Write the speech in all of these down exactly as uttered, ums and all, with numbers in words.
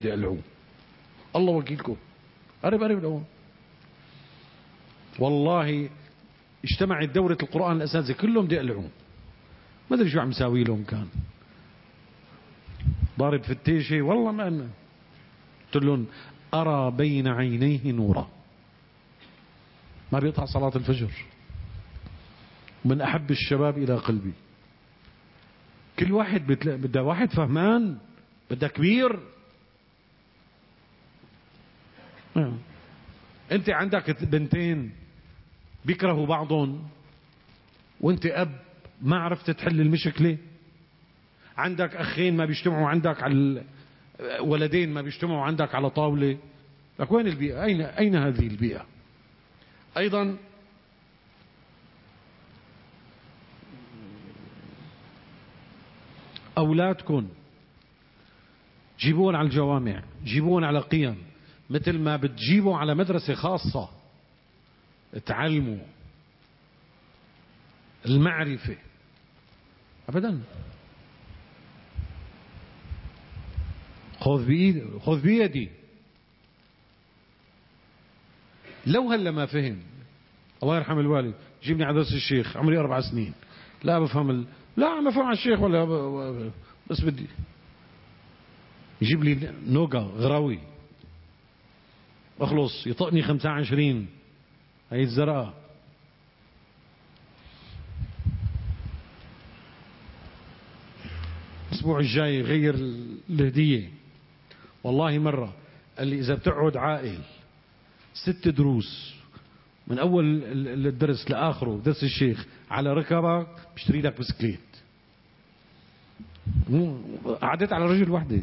يقلعوه. الله وكيلكم، قرب قرب لهون. والله اجتمعت دورة القرآن الأساتذة كلهم بده يقلعوه، ما ادري شو عم يساوي لهم. كان ضارب فتيشة والله ما أنا قلت لهم أرى بين عينيه نورا، ما بيقطع صلاة الفجر، من أحب الشباب إلى قلبي. كل واحد بتلا... بدها واحد فهمان، بدها كبير. أنت عندك بنتين بيكرهوا بعضهم وأنت أب ما عرفت تحل المشكلة. عندك أخين ما بيجتمعوا عندك على ولدين ما بيجتمعوا عندك على طاولة. لك وين البيئة؟ أين أين هذه البيئة؟ أيضا أولادكم جيبون على الجوامع، جيبون على قيم، مثل ما بتجيبوا على مدرسة خاصة تعلموا المعرفة. أبدا. خذ بيدي خذ بيدي. لو هلا ما فهم، الله يرحم الوالد، جيبني على درس الشيخ عمري أربع سنين، لا بفهم ال... لا ما بفهم على الشيخ ولا ب... بس بدي يجيب لي نوقة غراوي اخلص، يطقني خمسة وعشرين هي الزرقاء. الاسبوع الجاي غير الهدية. والله مرة قال لي إذا بتقعد عائل ست دروس من أول الدرس لآخره درس الشيخ على ركبك بشتري لك بسكليت. قعدت على رجل واحدة.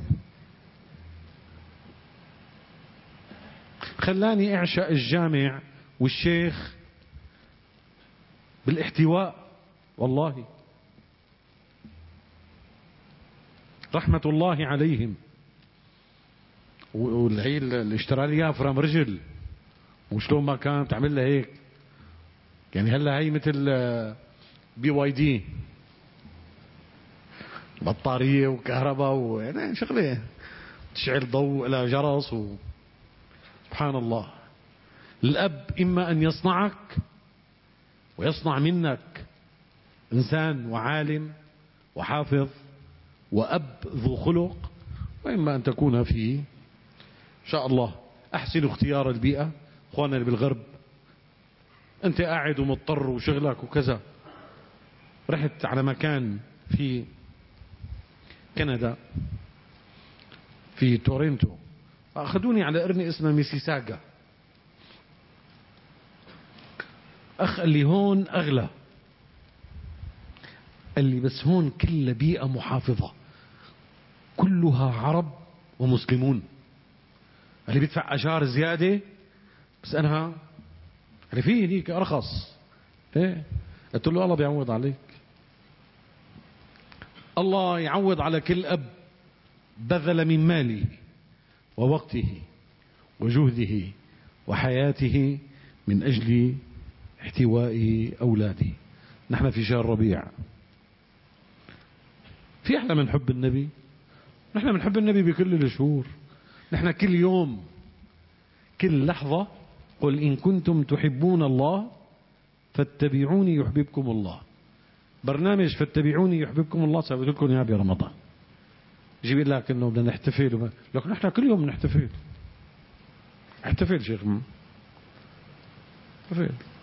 خلاني أعشق الجامع والشيخ بالاحتواء. والله رحمة الله عليهم. والهي اللي اشترى لي اياها فرام رجل، وشلون ما كانت تعمل لها هيك. يعني هلا هي مثل بي واي دي، بطارية وكهرباء ويعني شغلة تشعل ضوء لا جرس و... سبحان الله. الأب إما أن يصنعك ويصنع منك إنسان وعالم وحافظ وأب ذو خلق، وإما أن تكون فيه إن شاء الله. أحسن اختيار البيئة. أخواننا اللي بالغرب، أنت قاعد ومضطر وشغلك وكذا، رحت على مكان في كندا في تورنتو، أخذوني على قرنة اسمها ميسيساغا. أخ قال لي هون أغلى، قال لي بس هون كل بيئة محافظة كلها عرب ومسلمون. قال لي بدفع أجار زيادة بس أنا قال لي في هنيك أرخص. إيه؟ قلت له الله بيعوض عليك. الله يعوض على كل أب بذل من ماله ووقته وجهده وحياته من أجل احتواء أولاده. نحن في شهر ربيع، في أحلى من حب النبي؟ نحن بنحب النبي بكل الشهور. نحن كل يوم كل لحظة قل إن كنتم تحبون الله فاتبعوني يحببكم الله. برنامج فاتبعوني يحببكم الله سأقول لكم يا برمضان. جيب لك انه بدنا نحتفل، لكن نحن كل يوم نحتفل. احتفل شيخ، احتفل.